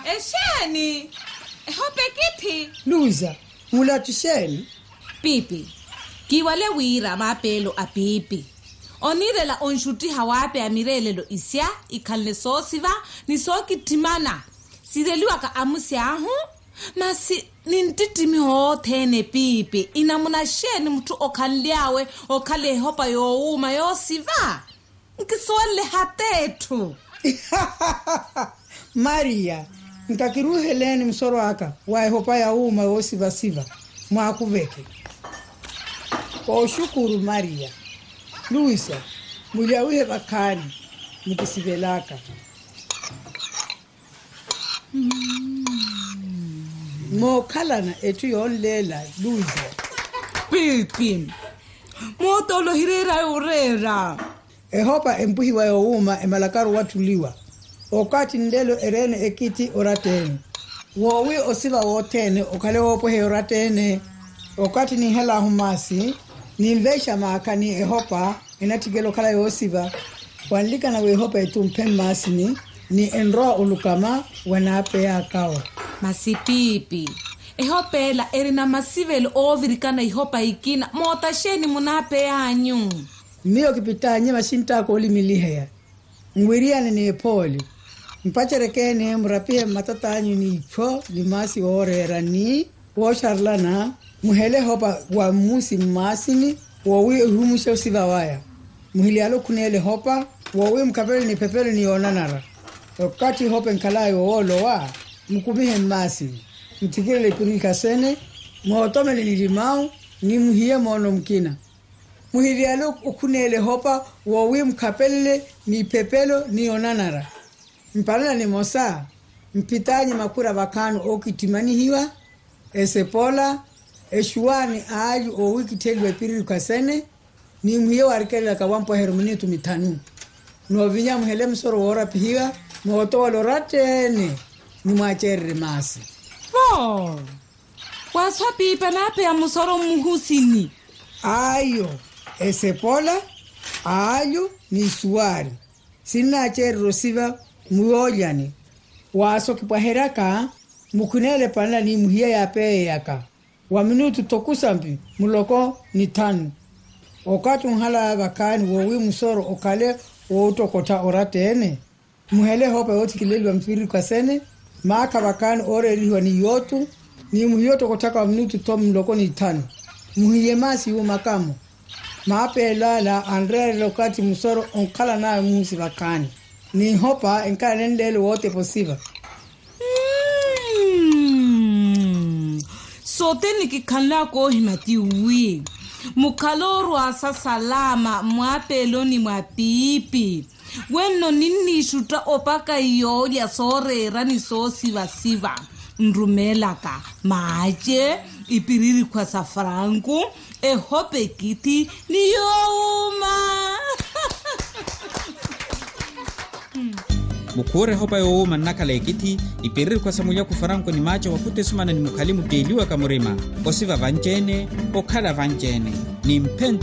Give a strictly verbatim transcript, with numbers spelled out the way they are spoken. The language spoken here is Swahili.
Esheni. Ehope kithi. Luza, mula tusheni. Pipi. Kiwale wira mapelo a pipi. Onirela onshuti hawape amirelelo isya ikalne sosiva ni soki timana. Sireliwa ka amusi ahu. Masi nintitimi hothene pipi. Inamuna sheni mtu okanliawe okale hopa yo uma yo siva. Nkiswale hatetu. Maria, nkakiruheleni msoro aka. Wae hopa ya uma yo siva siva. Mwakuveke. Kwa ushukuru Maria. Luisa, muliawihe bakani. Mkisibelaka. Mm. Mo kalana etu yonlela Luisa. Pipi. Mo tolo hirera urera. Ehopa empuhi wa youma emalakaru watuliwa. Okati ndelo erene ekiti oratene. Wowi osiva wotene okale wopohe oratene. Okati ni hela humasi. Ni mvesha maakani ehopa enatigelo kala yosiva. Wanlika na wehopa etu mpemmasini. Ni enroa ulukama wanape ya kawa. Masipipi. Ehopela erina masivelo ovirikana ihopa ikina. Mota sheni munape ya anyu. Miyo kipita nye masinta koli milihea. Mwiriane ni epoli. Mpacherekene mrapie matata anyu ni ipo. Limasi orera ni. Washarlana. Muhele hopa wa musi masini. Wawi humusha usiva waya. Muhili alo kunele hopa. Wawi mkapele ni pepele ni onanara. Wakati hopa nkalayi wawolo wa. Mkumihe masini. Mtikile ipurika sene. Mwotome ni limau. Ni muhiye mono mkina. Muhilialo ukunele hopa wawi mkapele ni pepelo ni onanara. Mpalana ni mosa. Mpitanyi makura bakanu okitimani hiwa. Esepola. Eshuani aaju owi kitelwe piri kasene. Ni muhiye warikele kawampo herumini tumitanu. Nuovinya muhele msoro wora pihiwa. Mwotowa loratene. Ni mwachere masi. Oh. Waswa pipe nape ya musoro muhusini. Ayo. Esepola. Ayo ni suari. Sina chere rosiva muoljani. Waso kipaheraka. Mukunele panla ni muhiye ya peye yaka. Wa minutu tokusampi. Muloko ni tanu. Okati unhala bakani wowi musoro okale wotokota oratene. Muhele hopa yoti kileli wa mpiri kwa sene. Maaka bakani ore liwa ni yotu. Ni muhiyoto kotaka wa minutu tomu mloko ni tanu. Muhiye masi yu makamu. Maape lala Andrea lokati musoro onkala na musi bakani. Ni hopa enkala nendele wote posiva. Mm. Sote nikikanla ko himati uwi. Mukaloru asa salama mwapelo ni mwapipi. Weno nini shuta opaka iyo ya sorera ni so siva siva. Nrumelaka maaje ipiriri kwa safrangu ehope kiti ni youma. Mukure hopa youma nakala ekiti ipiriri kwa samulia kufarangu ni maaje wakute sumana ni mukalimu deliwa kamurima. Osiva vanjene okala vanjene ni mpende.